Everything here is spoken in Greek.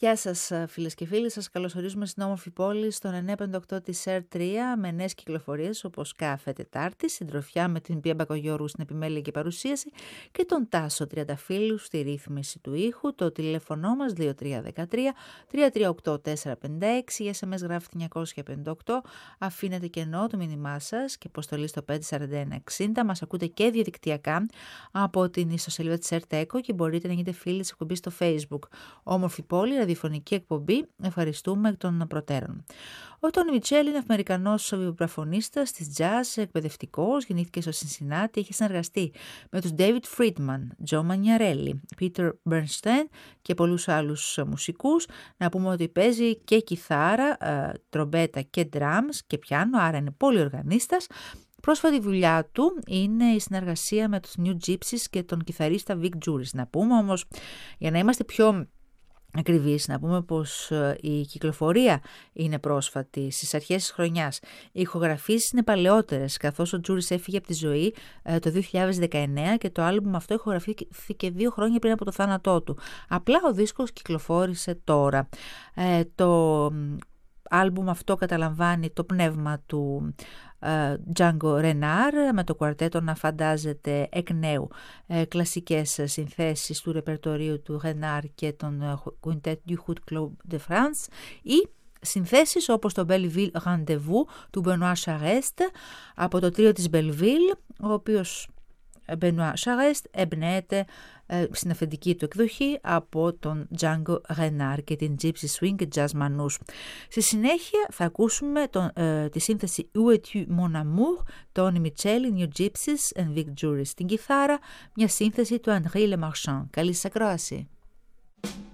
Γεια σας φίλες και φίλοι, σας καλωσορίζουμε στην όμορφη πόλη στον 958 της ΕΡ3 με νέες κυκλοφορίες όπως κάθε Τετάρτη, συντροφιά με την Πία Μπακογιώρου στην επιμέλεια και παρουσίαση και τον Τάσο Τριανταφύλου στη ρύθμιση του ήχου. Το τηλέφωνο μας 2313 338 456, η SMS γράφει 958, αφήνετε κενό το μήνυμά σας και αποστολή στο 54160. Μας ακούτε και διαδικτυακά από την ιστοσελίδα της ΕΡΤ και μπορείτε να γίνετε φίλοι της εκπομπής στο Facebook. Όμορφη πόλη, ραδιοφωνική εκπομπή, ευχαριστούμε εκ των προτέρων. Ο Τόνι Μιτσέλ είναι Αμερικανός βιμπραφωνίστας της jazz, εκπαιδευτικός, γεννήθηκε στο Σινσινάτι, έχει συνεργαστεί με τους David Friedman, Joe Manniarelli, Peter Bernstein και πολλούς άλλους μουσικούς. Να πούμε ότι παίζει και κιθάρα, τρομπέτα και drums και πιάνο, άρα είναι πολυοργανίστας. Πρόσφατη δουλειά του είναι η συνεργασία με τους New Gypsies και τον κιθαρίστα Vic Juris. Να πούμε όμως, για να είμαστε πιο ακριβής, να πούμε πως η κυκλοφορία είναι πρόσφατη, στις αρχές της χρονιάς. Οι ηχογραφήσεις είναι παλαιότερες, καθώς ο Τζούρις έφυγε από τη ζωή το 2019 και το άλμπουμ αυτό ηχογραφήθηκε 2 χρόνια πριν από το θάνατό του. Απλά ο δίσκος κυκλοφόρησε τώρα. Το άλμπουμ αυτό καταλαμβάνει το πνεύμα του Django Reinhardt, με το κουαρτέτο να φαντάζεται εκ νέου κλασικές συνθέσεις του ρεπερτορίου του Reinhardt και των Quintet du Hout Club de France ή συνθέσεις όπως το Belleville Rendezvous του Benoît Charest από το τρίο της Belleville, ο οποίος Benoît Charest εμπνέεται στην αυθεντική του εκδοχή από τον Django Reinhardt και την Gypsy Swing και Jazz Manouche. Στη συνέχεια θα ακούσουμε τη σύνθεση Où es-tu mon amour, Tony Micheli, New Gypsies and Vic Juris στην κιθάρα, μια σύνθεση του Henri Le Marchand. Καλή σας ακρόαση.